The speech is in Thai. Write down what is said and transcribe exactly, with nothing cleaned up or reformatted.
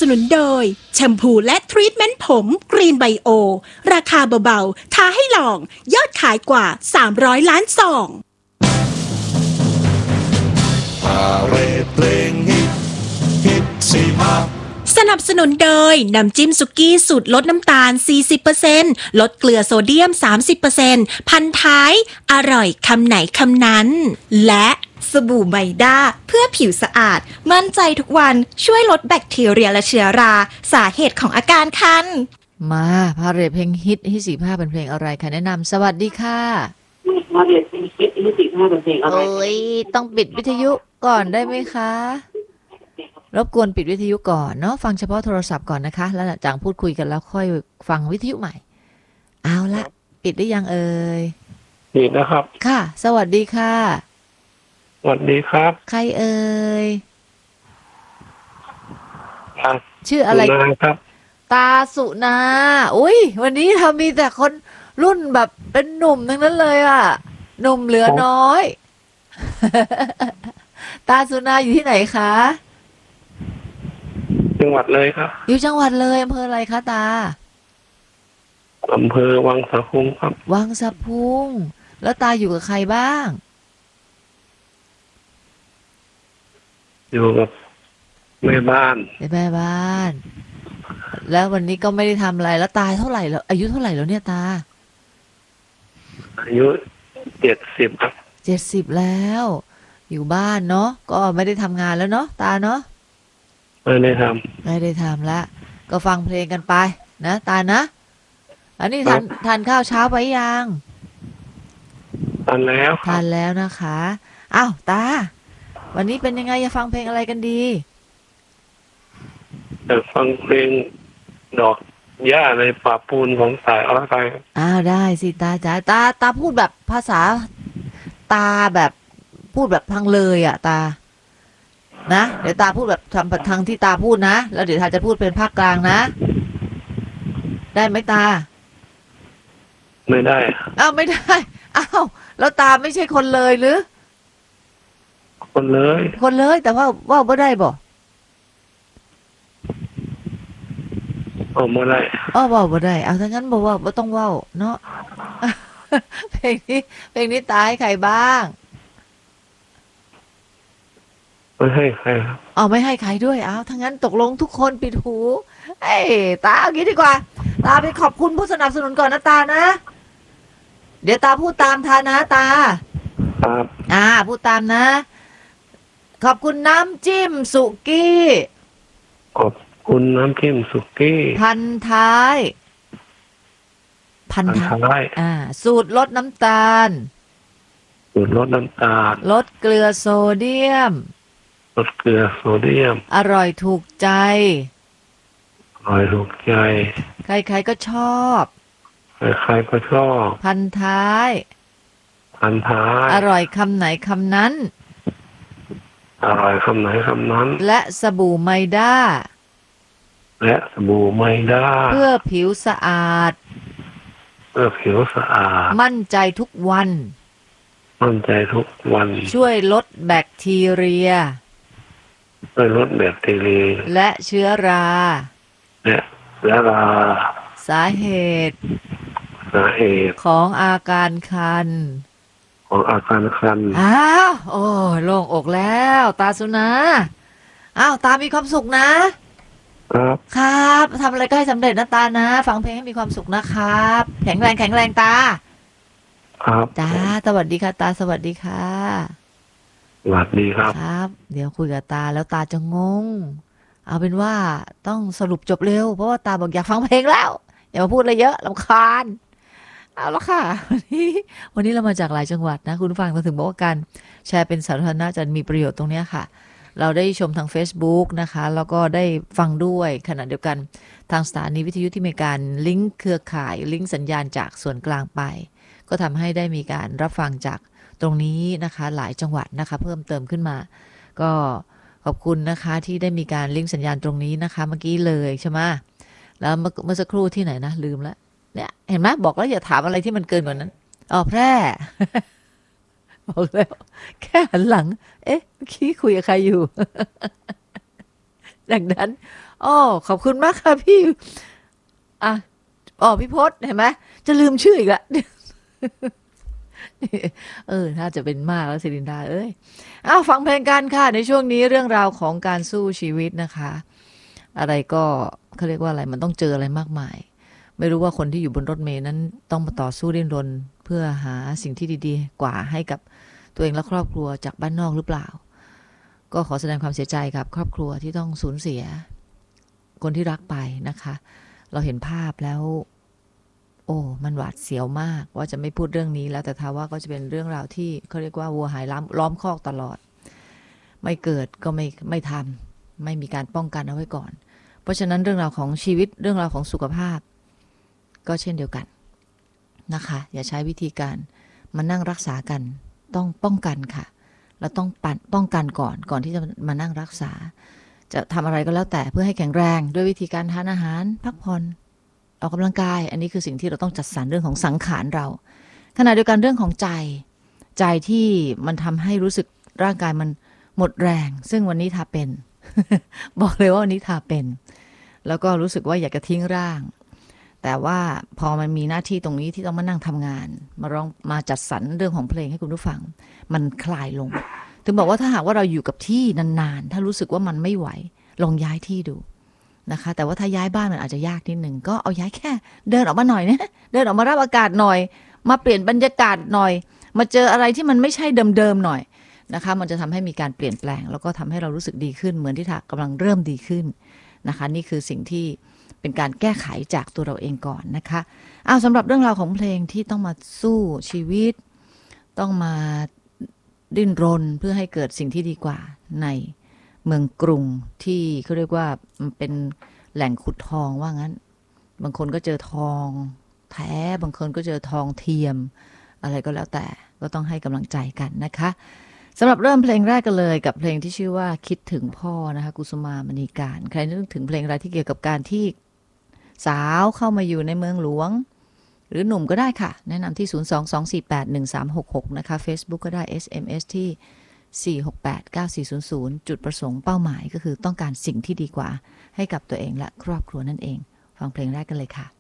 นุนโดยแชมพูและทรีทเมนต์ผมกรีนไบโอราคาเบาๆท้าให้ลองยอดขายกว่าสามร้อยล้านซองพาเรดเพลงฮิตฮิตสี่ห้าสนับสนุนโดยน้ำจิ้มสุกี้สูตรลดน้ำตาล สี่สิบเปอร์เซ็นต์ ลดเกลือโซเดียม สามสิบเปอร์เซ็นต์ พันท้ายอร่อยคำไหนคำนั้นและสบู่ไมด้าเพื่อผิวสะอาดมั่นใจทุกวันช่วยลดแบคทีเรียและเชื้อราสาเหตุของอาการคันมาพาเรทเพลงฮิตฮิตสี่ห้าเป็นเพลงอะไรคะแนะนำสวัสดีค่ะพาเรทเพลงฮิตฮิตสี่ห้าเป็นเพลงอะไรโอ้ยต้องปิดวิทยุก่อนได้ไหมคะรบกวนปิดวิทยุก่อนเนาะฟังเฉพาะโทรศัพท์ก่อนนะคะแล้วจากพูดคุยกันแล้วค่อยฟังวิทยุใหม่เอาละปิดได้ยังเอ่ยปิดนะครับค่ะสวัสดีค่ะสวัสดีครับใครเอ่ยชื่ออะไรครับตาสุนาอุ้ยวันนี้ทำมีแต่คนรุ่นแบบเป็นหนุ่มทั้งนั้นเลยอ่ะหนุ่มเหลือน้อย ตาสุนาอยู่ที่ไหนคะจังหวัดเลยครับอยู่จังหวัดเลยอำเภออะไรคะตาอำเภอวังสะพุงครับวังสะพุงแล้วตาอยู่กับใครบ้างอยู่กับแม่บ้านแม่บ้านแล้ววันนี้ก็ไม่ได้ทำอะไรแล้วตาเท่าไหร่แล้วอายุเท่าไหร่แล้วเนี่ยตาอายุเจ็ดสิบครับเจ็ดสิบแล้วอยู่บ้านเนาะก็ไม่ได้ทำงานแล้วเนาะตาเนาะไม่ได้ทำไม่ได้ทำละก็ฟังเพลงกันไปนะตานะอันนี้ทานทานข้าวเช้าไปยังทานแล้วทานแล้วนะคะอ้าวตาวันนี้เป็นยังไงจะฟังเพลงอะไรกันดีจะฟังเพลงดอกหญ้าในป่าปูนของสายอรไทยอ้าวได้สิตาจ๋าตาตาพูดแบบภาษาตาแบบพูดแบบทางเลยอ่ะตานะเดี๋ยวตาพูดแบบทำทางที่ตาพูดนะแล้วเดี๋ยวตาจะพูดเป็นภาคกลางนะได้ไหมตาไม่ได้อ้าวไม่ได้อ้าวแล้วตาไม่ใช่คนเลยหรือคนเลยคนเลยแต่ว่าว่าไม่ได้บ่อ๋อไม่ได้อ๋อว่าไม่ได้เอาถ้างั้นบอกว่าไม่ต้องว่าเนาะเพลงนี้เพลงนี้ตาให้ใครบ้างไม่ให้ใครครับอ๋อไม่ให้ใครด้วยอ้าวถ้างั้นตกลงทุกคนปิดหูเอ้ตาเอางี้ดีกว่าตาไปขอบคุณผู้สนับสนุนก่อนนะตานะเดี๋ยวตาพูดตามทานะตาครับอ่าพูดตามนะขอบคุณน้ำจิ้มสุกี้ขอบคุณน้ำจิ้มสุกี้พันท้ายพันท้ายอ่าสูตรลดน้ำตาลสูตรลดน้ำตาลลดเกลือโซเดียมลดเกลือโซเดียมอร่อยถูกใจอร่อยถูกใจใครๆก็ชอบใครๆก็ชอบพันท้ายพันท้ายอร่อยคำไหนคำนั้นอร่อยคำไหนคำนั้นและสบู่ไมด้าและสบู่ไมด้าเพื่อผิวสะอาดเพื่อผิวสะอาดมั่นใจทุกวันมั่นใจทุกวันช่วยลดแบคทีเรียช่วยลดแบคทีเรียและเชื้อราและเชื้อราสาเหตุสาเหตุของอาการคันของอาการคันอ้าวโอ้โล่งอกแล้วตาสุนาอ้าวตามีความสุขนะครับครับทำอะไรก็ให้สำเร็จนะตานะฟังเพลงให้มีความสุขนะครับแข็งแรงแข็งแรงตาครับจ้าสวัสดีค่ะตาสวัสดีค่ะสวัสดีครับครับเดี๋ยวคุยกับตาแล้วตาจะงงเอาเป็นว่าต้องสรุปจบเร็วเพราะว่าตาบอกอยากฟังเพลงแล้วอย่ามาพูดอะไรเยอะรำคาญเอาละค่ะวันนี้วันนี้เรามาจากหลายจังหวัดนะคุณผู้ฟังเราถึงบอกว่าการแชร์เป็นสาธารณะจะมีประโยชน์ตรงนี้ค่ะเราได้ชมทาง Facebook นะคะแล้วก็ได้ฟังด้วยขณะเดียวกันทางสถานีวิทยุที่มีการลิงก์เครือข่ายลิงก์สัญญาณจากส่วนกลางไปก็ทำให้ได้มีการรับฟังจากตรงนี้นะคะหลายจังหวัดนะคะเพิ่มเติมขึ้นมาก็ขอบคุณนะคะที่ได้มีการลิงก์สัญญาณตรงนี้นะคะเมื่อกี้เลยใช่ไหมแล้วเมื่อสักครู่ที่ไหนนะลืมแล้วเนี่ยเห็นไหมบอกแล้วอย่าถามอะไรที่มันเกินกว่านั้นอ๋อแพร่บอกแล้วแค่หันหลังเอ๊ะเมื่อกี้คุยกับใครอยู่ดังนั้นอ๋อขอบคุณมากค่ะพี่อ่ะอ๋อพี่พศเห็นไหมจะลืมชื่ออีกละ เออถ้าจะเป็นมากแล้วสิรินดาเอ้ยอ้าวฟังเพลงกันค่ะในช่วงนี้เรื่องราวของการสู้ชีวิตนะคะอะไรก็เขาเรียกว่าอะไรมันต้องเจออะไรมากมายไม่รู้ว่าคนที่อยู่บนรถเมล์นั้นต้องมาต่อสู้ดิ้นรนเพื่อหาสิ่งที่ดีๆกว่าให้กับตัวเองและครอบครัวจากบ้านนอกหรือเปล่าก็ขอแสดงความเสียใจกับครอบครัวที่ต้องสูญเสียคนที่รักไปนะคะเราเห็นภาพแล้วโอ้มันหวาดเสียวมากว่าจะไม่พูดเรื่องนี้แล้วแต่ทว่าก็จะเป็นเรื่องราวที่เขาเรียกว่าวัวหายล้อมล้อมคอกตลอดไม่เกิดก็ไม่ไม่ทำไม่มีการป้องกันเอาไว้ก่อนเพราะฉะนั้นเรื่องราวของชีวิตเรื่องราวของสุขภาพก็เช่นเดียวกันนะคะอย่าใช้วิธีการมานั่งรักษากันต้องป้องกันค่ะเราต้องปัดป้องกันก่อนก่อนที่จะมานั่งรักษาจะทำอะไรก็แล้วแต่เพื่อให้แข็งแรงด้วยวิธีการทานอาหารพักผ่อนออกกำลังกายอันนี้คือสิ่งที่เราต้องจัดสรรเรื่องของสังขารเราขณะเดียวกันเรื่องของใจใจที่มันทำให้รู้สึกร่างกายมันหมดแรงซึ่งวันนี้ทาเป็น บอกเลยว่าวันนี้ทาเป็นแล้วก็รู้สึกว่าอยากจะทิ้งร่างแต่ว่าพอมันมีหน้าที่ตรงนี้ที่ต้องมานั่งทำงานมาร้องมาจัดสรรเรื่องของเพลงให้คุณผู้ฟังมันคลายลงถึงบอกว่าถ้าหากว่าเราอยู่กับที่นานๆถ้ารู้สึกว่ามันไม่ไหวลองย้ายที่ดูนะคะแต่ว่าถ้าย้ายบ้านมันอาจจะยากนิดหนึ่งก็เอาย้ายแค่เดินออกมาหน่อยนะเดินออกมารับอากาศหน่อยมาเปลี่ยนบรรยากาศหน่อยมาเจออะไรที่มันไม่ใช่เดิมๆหน่อยนะคะมันจะทำให้มีการเปลี่ยนแปลงแล้วก็ทำให้เรารู้สึกดีขึ้นเหมือนที่ถักกำลังเริ่มดีขึ้นนะคะนี่คือสิ่งที่เป็นการแก้ไขจากตัวเราเองก่อนนะคะอ้าวสำหรับเรื่องราวของเพลงที่ต้องมาสู้ชีวิตต้องมาดิ้นรนเพื่อให้เกิดสิ่งที่ดีกว่าในเมืองกรุงที่เขาเรียกว่ามันเป็นแหล่งขุดทองว่างั้นบางคนก็เจอทองแท้บางคนก็เจอทองเทียมอะไรก็แล้วแต่ก็ต้องให้กำลังใจกันนะคะสำหรับเริ่มเพลงแรกกันเลยกับเพลงที่ชื่อว่าคิดถึงพ่อนะคะกุสุมามณีการใครนึกถึงเพลงอะไรที่เกี่ยวกับการที่สาวเข้ามาอยู่ในเมืองหลวงหรือหนุ่มก็ได้ค่ะแนะนำที่ศูนย์ สอง สอง สี่ แปด หนึ่ง สาม หก หกนะคะ Facebook ก็ได้ เอส เอ็ม เอส ที่สี่ หก แปด เก้า สี่ ศูนย์ ศูนย์จุดประสงค์เป้าหมายก็คือต้องการสิ่งที่ดีกว่าให้กับตัวเองและครอบครัวนั่นเองฟังเพลงแรกกันเลยค่ะ